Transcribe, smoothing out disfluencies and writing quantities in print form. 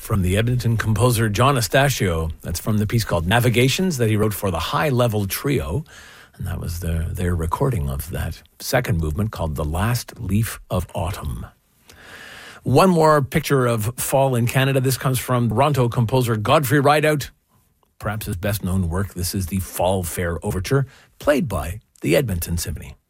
from the Edmonton composer John Astasio. That's from the piece called Navigations that he wrote for the High Level Trio. And that was their recording of that second movement called The Last Leaf of Autumn. One more picture of fall in Canada. This comes from Toronto composer Godfrey Rideout. Perhaps his best known work. This is the Fall Fair Overture, played by the Edmonton Symphony.